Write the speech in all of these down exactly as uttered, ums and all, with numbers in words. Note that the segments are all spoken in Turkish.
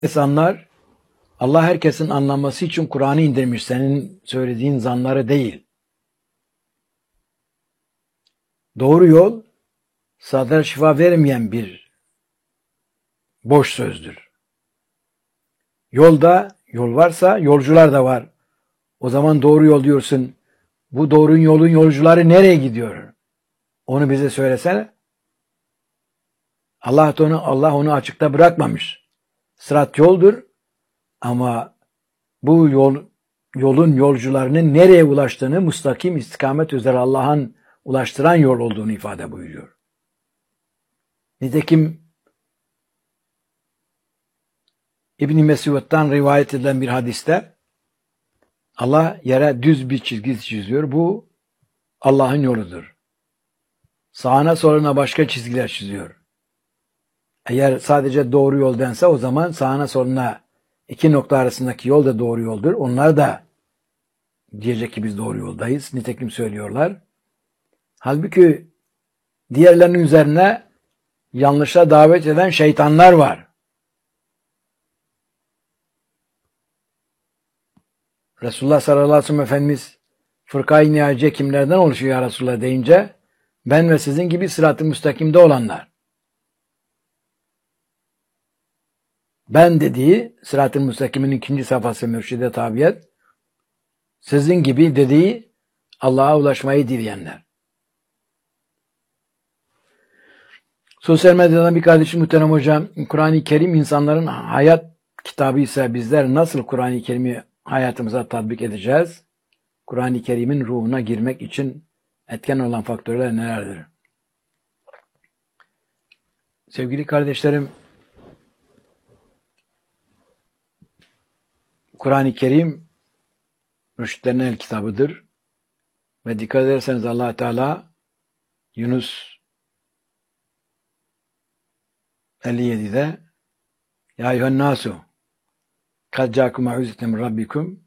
İnsanlar, Allah herkesin anlaması için Kur'an'ı indirmiş. Senin söylediğin zanları değil. Doğru yol, sadece şifa vermeyen bir boş sözdür. Yolda, yol varsa yolcular da var. O zaman doğru yol diyorsun. Bu doğru yolun yolcuları nereye gidiyor? Onu bize söylesene. Allah onu, Allah onu açıkta bırakmamış. Sırat yoldur ama bu yol yolun yolcularının nereye ulaştığını müstakim istikamet üzere Allah'ın ulaştıran yol olduğunu ifade buyuruyor. Nitekim İbn-i Mesud'dan rivayet edilen bir hadiste Allah yere düz bir çizgi çiziyor. Bu Allah'ın yoludur. Sağına soluna başka çizgiler çiziyor. Eğer sadece doğru yol dense o zaman sağına soluna iki nokta arasındaki yol da doğru yoldur. Onlar da diyecek ki biz doğru yoldayız. Nitekim söylüyorlar. Halbuki diğerlerinin üzerine yanlışa davet eden şeytanlar var. Resulullah sallallahu aleyhi ve sellem Efendimiz fırkayı nihaciye kimlerden oluşuyor ya Resulullah deyince ben ve sizin gibi sırat-ı müstakimde olanlar. Ben dediği sırat-ı müstakimin ikinci safhası mürşide tabiyet, sizin gibi dediği Allah'a ulaşmayı dileyenler. Sosyal medyadan bir kardeşim muhterem hocam, Kur'an-ı Kerim insanların hayat kitabı ise bizler nasıl Kur'an-ı Kerim'i hayatımıza tatbik edeceğiz? Kur'an-ı Kerim'in ruhuna girmek için etken olan faktörler nelerdir? Sevgili kardeşlerim, Kur'an-ı Kerim mürşitlerin el kitabıdır. Ve dikkat ederseniz Allah Teala Yunus elli yedi'de Ya eyyühen nasu kad ca'akum mev'izetun min rabbikum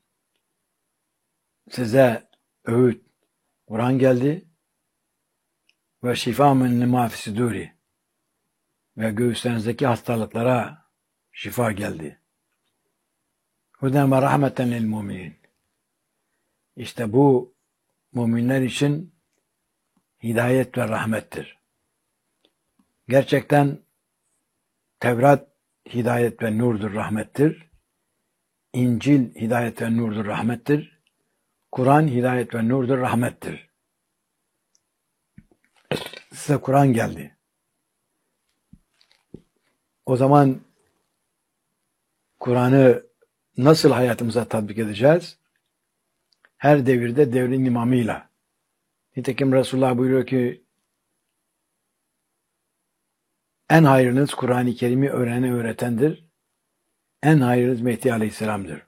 size öğüt Kur'an geldi ve şifa min lima fi suduri ve göğüslerinizdeki hastalıklara şifa geldi. Huden ve rahmeten lil müminin. İşte bu müminler için hidayet ve rahmettir. Gerçekten Tevrat hidayet ve nurdur, rahmettir. İncil hidayet ve nurdur, rahmettir. Kur'an hidayet ve nurdur, rahmettir. Size Kur'an geldi. O zaman Kur'an'ı nasıl hayatımıza tatbik edeceğiz? Her devirde devrin imamıyla. Nitekim Resulullah buyuruyor ki en hayırınız Kur'an-ı Kerim'i öğrene öğretendir. En hayırınız Mehdi Aleyhisselam'dır.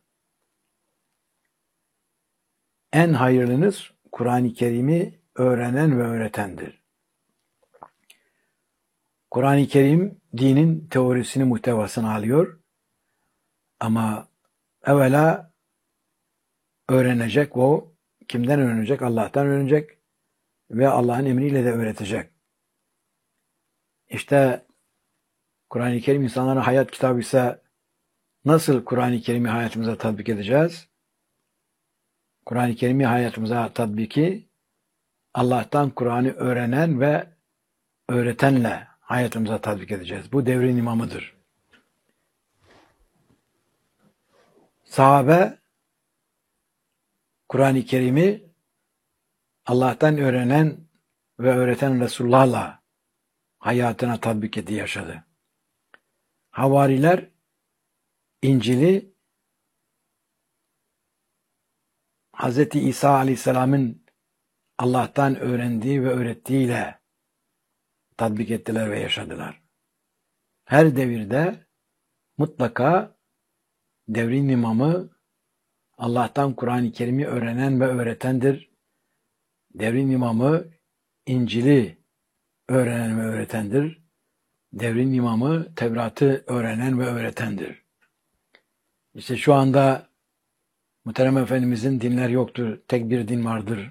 En hayırlınız Kur'an-ı Kerim'i öğrenen ve öğretendir. Kur'an-ı Kerim dinin teorisini, muhtevasını alıyor. Ama evvela öğrenecek o. Kimden öğrenecek? Allah'tan öğrenecek. Ve Allah'ın emriyle de öğretecek. İşte Kur'an-ı Kerim insanların hayat kitabı ise nasıl Kur'an-ı Kerim'i hayatımıza tatbik edeceğiz? Kur'an-ı Kerim'i hayatımıza tatbiki Allah'tan Kur'an'ı öğrenen ve öğretenle hayatımıza tatbik edeceğiz. Bu devrin imamıdır. Sahabe Kur'an-ı Kerim'i Allah'tan öğrenen ve öğreten Resulullah'la hayatına tatbik etti, yaşadı. Havariler İncil'i Hazreti İsa Aleyhisselam'ın Allah'tan öğrendiği ve öğrettiğiyle tatbik ettiler ve yaşadılar. Her devirde mutlaka devrin imamı Allah'tan Kur'an-ı Kerim'i öğrenen ve öğretendir. Devrin imamı İncil'i öğrenen ve öğretendir. Devrin imamı Tevrat'ı öğrenen ve öğretendir. İşte şu anda Muhterem Efendimizin dinler yoktur, tek bir din vardır.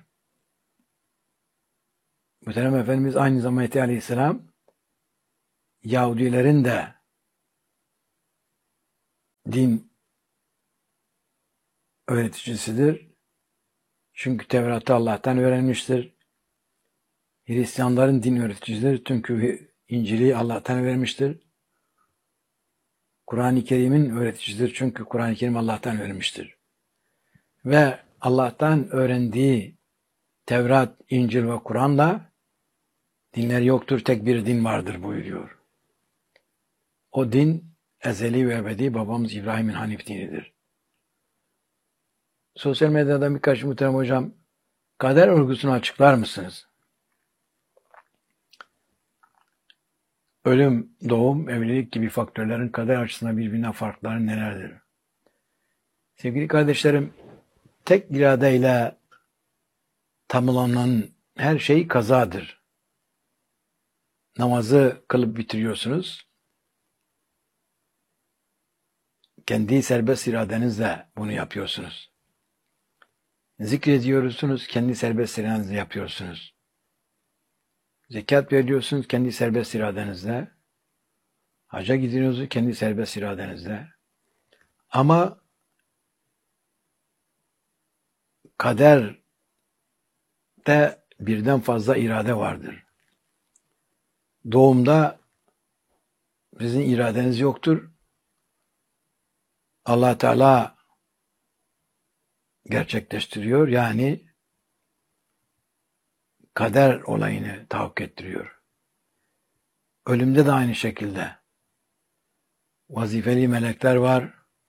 Muhterem Efendimiz aynı zamanda Mehdi Aleyhisselam Yahudilerin de din öğreticisidir. Çünkü Tevrat'ı Allah'tan öğrenmiştir. Hristiyanların din öğreticisidir. Çünkü İncil'i Allah'tan vermiştir. Kur'an-ı Kerim'in öğreticisidir. Çünkü Kur'an-ı Kerim Allah'tan vermiştir. Ve Allah'tan öğrendiği Tevrat, İncil ve Kur'an'la dinler yoktur, tek bir din vardır buyuruyor. O din ezeli ve ebedi babamız İbrahim'in Hanif dinidir. Sosyal medyadan birkaç muhterem hocam, kader olgusunu açıklar mısınız? Ölüm, doğum, evlilik gibi faktörlerin kader açısından birbirinden farkları nelerdir? Sevgili kardeşlerim, tek iradeyle tamamlanan her şey kazadır. Namazı kılıp bitiriyorsunuz. Kendi serbest iradenizle bunu yapıyorsunuz. Zikrediyorsunuz, kendi serbest iradenizle yapıyorsunuz. Zekat veriyorsunuz, kendi serbest iradenizle. Hacca gidiyorsunuz, kendi serbest iradenizle. Ama kaderde birden fazla irade vardır. Doğumda sizin iradeniz yoktur. Allah Teala gerçekleştiriyor. Yani kader olayını tahakkuk ettiriyor. Ölümde de aynı şekilde. Vazifeli melekler var.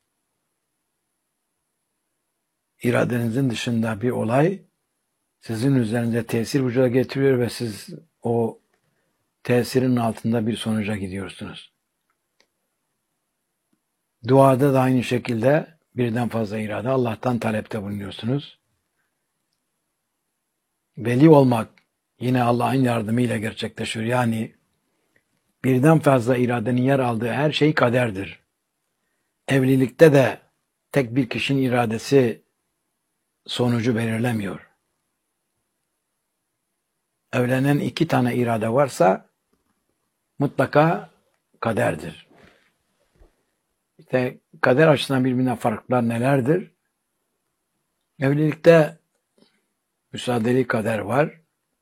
İradenizin dışında bir olay sizin üzerinize tesir vücuda getiriyor ve siz o tesirin altında bir sonuca gidiyorsunuz. Duada da aynı şekilde birden fazla irade Allah'tan talepte bulunuyorsunuz. Veli olmak yine Allah'ın yardımıyla gerçekleşiyor. Yani birden fazla iradenin yer aldığı her şey kaderdir. Evlilikte de tek bir kişinin iradesi sonucu belirlemiyor. Evlenen iki tane irade varsa mutlaka kaderdir. İşte kader açısından birbirinden farklar nelerdir? Evlilikte müsaadeli kader var.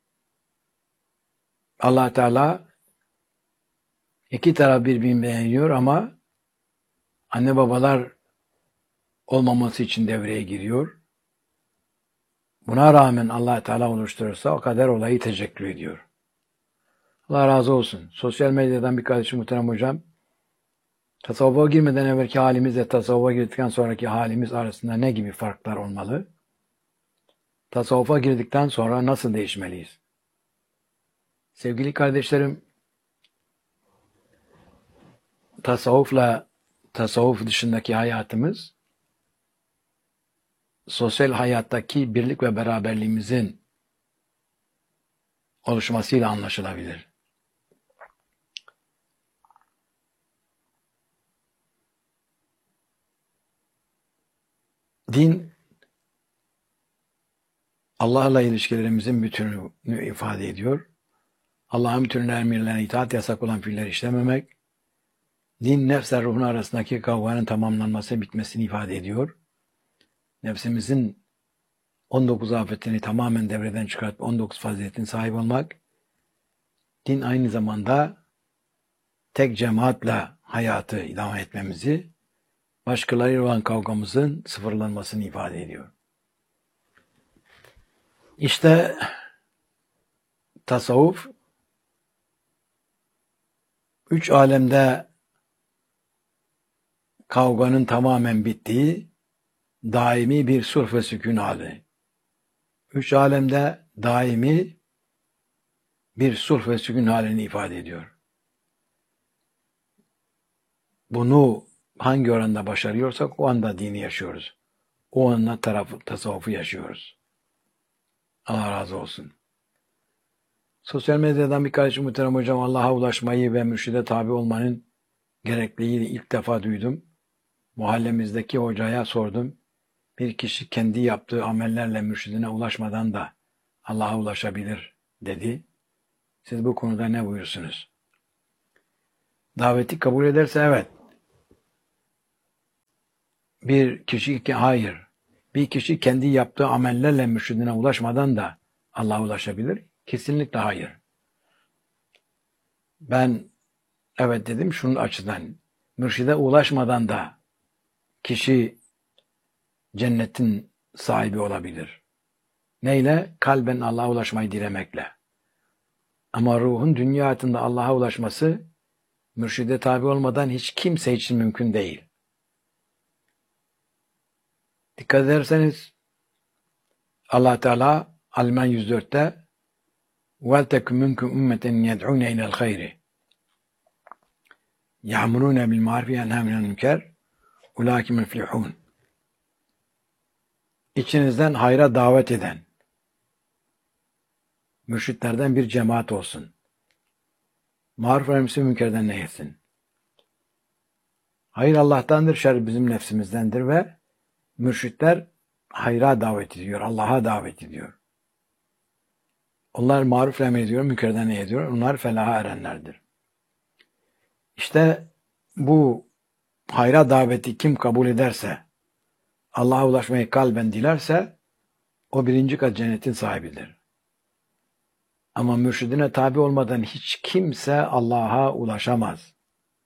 Allah Teala iki taraf birbirini beğeniyor ama anne babalar olmaması için devreye giriyor. Buna rağmen Allah Teala oluşturursa o kader olayı teşekkür ediyor. Allah razı olsun. Sosyal medyadan bir kardeşim muhterem hocam, tasavvufa girmeden evvelki halimizle tasavvufa girdikten sonraki halimiz arasında ne gibi farklar olmalı? Tasavvufa girdikten sonra nasıl değişmeliyiz? Sevgili kardeşlerim, tasavvufla tasavvuf dışındaki hayatımız, sosyal hayattaki birlik ve beraberliğimizin oluşmasıyla anlaşılabilir. Din, Allah'la ilişkilerimizin bütününü ifade ediyor. Allah'ın bütün emirlerine itaat, yasak olan fiilleri işlememek. Din, nefsle ruhun arasındaki kavganın tamamlanması, bitmesini ifade ediyor. Nefsimizin on dokuz afetini tamamen devreden çıkartıp on dokuz faziletin sahip olmak. Din aynı zamanda tek cemaatle hayatı idame etmemizi, başkalarıyla olan kavgamızın sıfırlanmasını ifade ediyor. İşte tasavvuf, üç alemde kavganın tamamen bittiği daimi bir sulh ve sükun hali. Üç alemde daimi bir sulh ve sükun halini ifade ediyor. Bunu hangi oranda başarıyorsak o anda dini yaşıyoruz. O anda tarafı, tasavvufu yaşıyoruz. Allah razı olsun. Sosyal medyadan birkaç muhterem hocam, Allah'a ulaşmayı ve mürşide tabi olmanın gerekliliğini ilk defa duydum. Mahallemizdeki hocaya sordum. Bir kişi kendi yaptığı amellerle mürşidine ulaşmadan da Allah'a ulaşabilir dedi. Siz bu konuda ne buyursunuz? Daveti kabul ederse evet. bir kişi ki hayır. Bir kişi kendi yaptığı amellerle mürşidine ulaşmadan da Allah'a ulaşabilir. Kesinlikle hayır. Ben evet dedim şunun açıdan. Mürşide ulaşmadan da kişi cennetin sahibi olabilir. Neyle? Kalben Allah'a ulaşmayı dilemekle. Ama ruhun dünya hayatında Allah'a ulaşması mürşide tabi olmadan hiç kimse için mümkün değil. Dikkat ederseniz Allah Teala Al-İmran yüz dörtte وَلْتَكُمْ مِنْكُمْ اُمَّةً يَدْعُونَ اِلَى الْخَيْرِ يَعْمُرُونَ بِالْمَعْرُفِ وَيَنْهَوْنَ عَنِ الْمُنكَرِ اُولَٰئِكَ هُمُ الْمُفْلِحُونَ. İçinizden hayra davet eden mürşitlerden bir cemaat olsun. Maruf ve emsi münkerden neyetsin. Hayır Allah'tandır, şer bizim nefsimizdendir ve mürşitler hayra davet ediyor, Allah'a davet ediyor. Onlar maruf emrediyor, münkerden nehyediyor. Onlar felaha erenlerdir. İşte bu hayra daveti kim kabul ederse, Allah'a ulaşmayı kalben dilerse, o birinci kat cennetin sahibidir. Ama mürşidine tabi olmadan hiç kimse Allah'a ulaşamaz.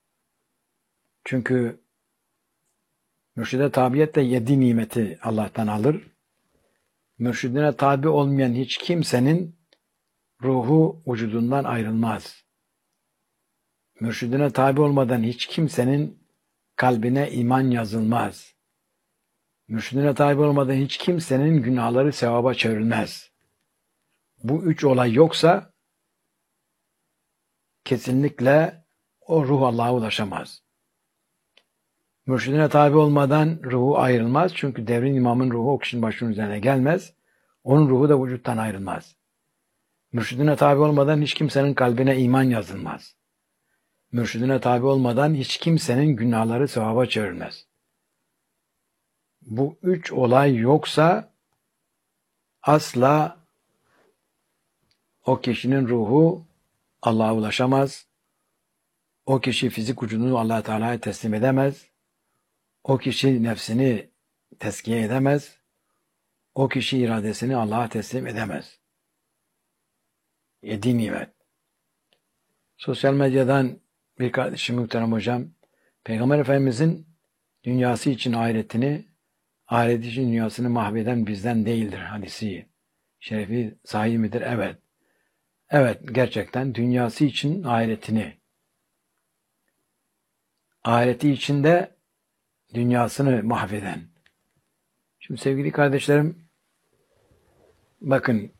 Çünkü mürşide tabiyetle yedi nimeti Allah'tan alır. Mürşidine tabi olmayan hiç kimsenin ruhu vücudundan ayrılmaz. Mürşidine tabi olmadan hiç kimsenin kalbine iman yazılmaz. Mürşidine tabi olmadan hiç kimsenin günahları sevaba çevrilmez. Bu üç olay yoksa kesinlikle o ruh Allah'a ulaşamaz. Mürşidine tabi olmadan ruhu ayrılmaz. Çünkü devrin imamın ruhu o kişinin başının üzerine gelmez. Onun ruhu da vücuttan ayrılmaz. Mürşidine tabi olmadan hiç kimsenin kalbine iman yazılmaz. Mürşidine tabi olmadan hiç kimsenin günahları sevaba çevrilmez. Bu üç olay yoksa asla o kişinin ruhu Allah'a ulaşamaz. O kişi fizik vücudunu Allah Teala'ya teslim edemez. O kişi nefsini teskiye edemez. O kişi iradesini Allah'a teslim edemez. Yedi nimet. Sosyal medyadan bir kardeşim muhterem hocam, Peygamber Efendimizin dünyası için ahiretini, ahireti için dünyasını mahveden bizden değildir hadisi şerefi sahih midir? Evet. Evet, gerçekten dünyası için ahiretini, ahireti için de dünyasını mahveden. Şimdi sevgili kardeşlerim, bakın,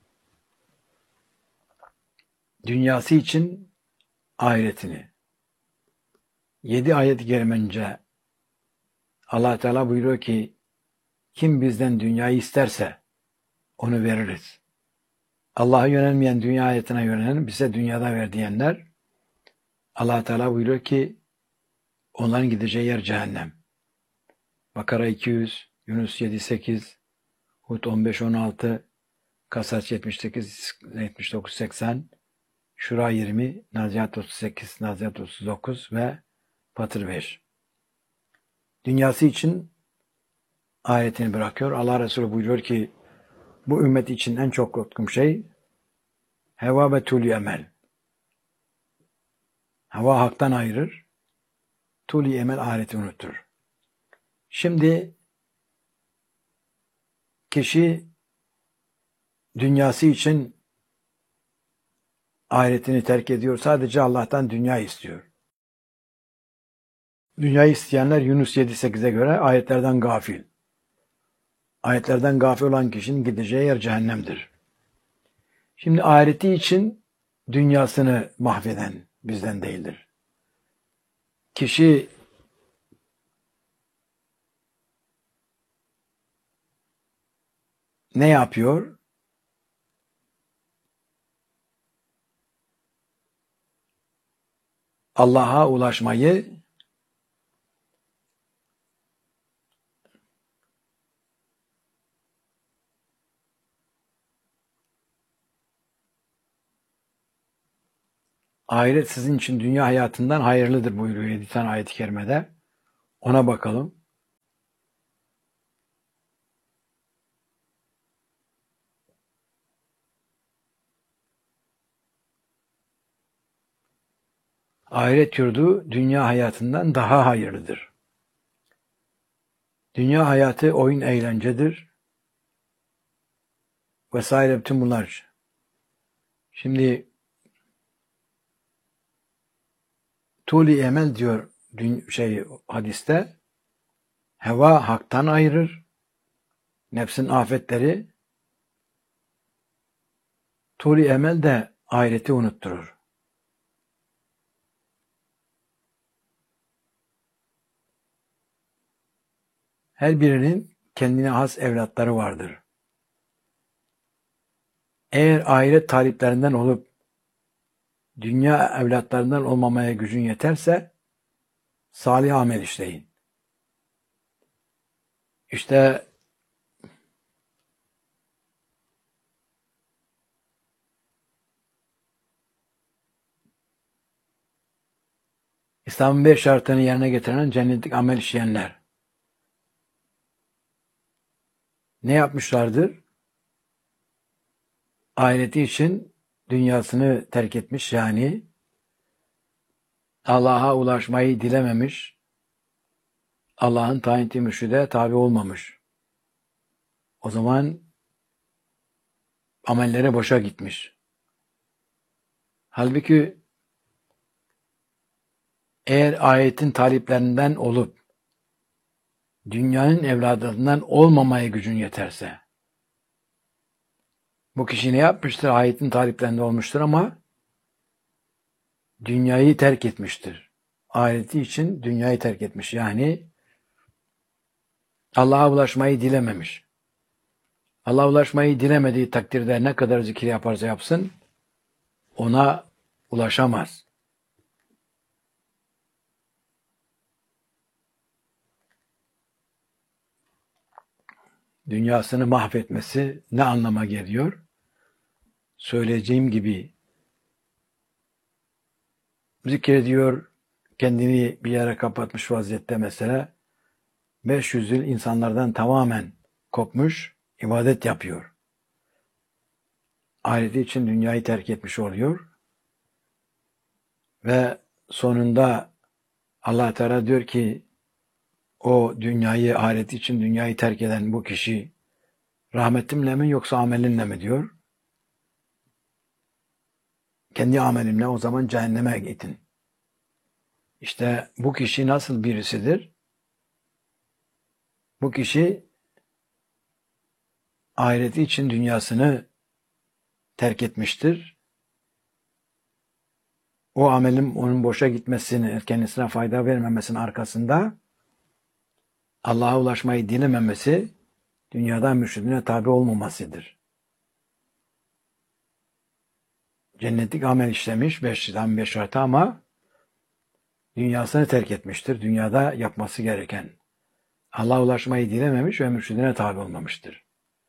dünyası için ahiretini, yedi ayet-i kerimence Allah Teala buyuruyor ki, kim bizden dünyayı isterse onu veririz. Allah'a yönelmeyen, dünya hayatına yönelen, bize dünyada ver diyenler, Allah Teala buyuruyor ki, onların gideceği yer cehennem. Bakara iki yüz, Yunus yedi sekiz, Hud on beş on altı, Kasas yetmiş sekiz yetmiş dokuz seksen, Şura yirmi, Nazihat otuz sekiz, Nazihat otuz dokuz ve Fatır beş. Dünyası için ayetini bırakıyor. Allah Resulü buyuruyor ki, bu ümmet için en çok korktuğum şey heva ve tuli emel. Heva haktan ayırır, tuli emel ahireti unutur. Şimdi kişi dünyası için ahiretini terk ediyor. Sadece Allah'tan dünya istiyor. Dünyayı isteyenler Yunus yedi sekize göre ayetlerden gafil. Ayetlerden gafil olan kişinin gideceği yer cehennemdir. Şimdi ahireti için dünyasını mahveden bizden değildir. Kişi ne yapıyor? Allah'a ulaşmayı ahiret sizin için dünya hayatından hayırlıdır buyuruyor yedi tane ayet-i kerimede. Ona bakalım. ahiret yurdu dünya hayatından daha hayırlıdır. Dünya hayatı oyun eğlencedir. Vesaire bütün bunlar. Şimdi tuli emel diyor şey hadiste, heva haktan ayırır, nefsin afetleri, tuli emel de ahireti unutturur. Her birinin kendine has evlatları vardır. Eğer ahiret taliplerinden olup dünya evlatlarından olmamaya gücün yeterse salih amel işleyin. İşte İslam'ın beş şartını yerine getiren cennetlik amel işleyenler ne yapmışlardır? Ahireti için dünyasını terk etmiş, yani Allah'a ulaşmayı dilememiş, Allah'ın tayin ettiği mürşide tabi olmamış. O zaman amelleri boşa gitmiş. Halbuki eğer ayetin taliplerinden olup dünyanın evladından olmamaya gücün yeterse, bu kişi ne yapmıştır? Ayetin taliplerinde olmuştur ama dünyayı terk etmiştir. Ahireti için dünyayı terk etmiş. Yani Allah'a ulaşmayı dilememiş. Allah'a ulaşmayı dilemediği takdirde ne kadar zikir yaparsa yapsın, ona ulaşamaz. Dünyasını mahvetmesi ne anlama geliyor? Söyleyeceğim gibi zikrediyor, kendini bir yere kapatmış vaziyette mesela, beş yüz yıl insanlardan tamamen kopmuş, ibadet yapıyor. Ahireti için dünyayı terk etmiş oluyor. Ve sonunda Allah Teala diyor ki, o dünyayı, ahireti için dünyayı terk eden bu kişi rahmetimle mi yoksa amelinle mi diyor. Kendi amelimle, o zaman cehenneme gidin. İşte bu kişi nasıl birisidir? Bu kişi ahireti için dünyasını terk etmiştir. O amelin onun boşa gitmesini, kendisine fayda vermemesinin arkasında Allah'a ulaşmayı dilememesi, dünyadan mürşidine tabi olmamasıdır. Cennetlik amel işlemiş, beşten beş şartı, ama dünyasını terk etmiştir. Dünyada yapması gereken. Allah'a ulaşmayı dilememiş ve mürşidine tabi olmamıştır.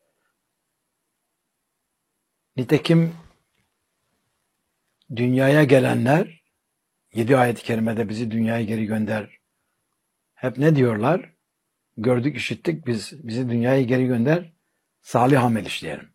Nitekim dünyaya gelenler, yedi ayet-i kerimede bizi dünyaya geri gönder, hep ne diyorlar? Gördük, işittik, biz bizi dünyaya geri gönder, salih amel işleyelim.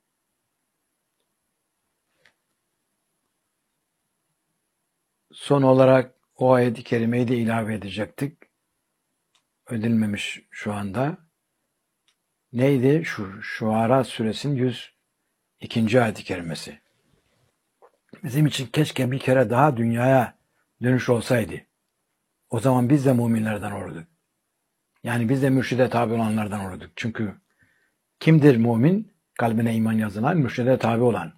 Son olarak o ayet-i kerimeyi de ilave edecektik. Ödülmemiş şu anda. Neydi? Şu Şuara suresinin yüz ikinci ayet-i kerimesi. Bizim için keşke bir kere daha dünyaya dönüş olsaydı. O zaman biz de müminlerden olurduk. Yani biz de mürşide tabi olanlardan olurduk. Çünkü kimdir mümin? Kalbine iman yazılan, mürşide tabi olan.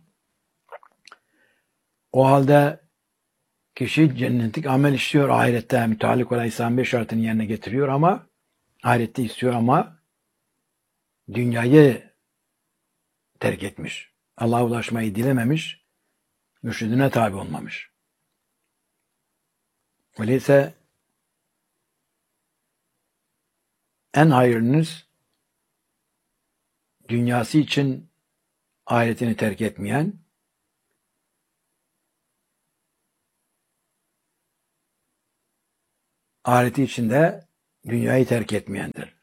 O halde kişi cennetlik amel işliyor, ahirette müteallik olan İslam'ın beş şartını yerine getiriyor ama ahirette istiyor ama dünyayı terk etmiş. Allah'a ulaşmayı dilememiş, mürşidine tabi olmamış. Öyleyse en hayırlınız dünyası için ahiretini terk etmeyen, ahireti için de dünyayı terk etmeyendir.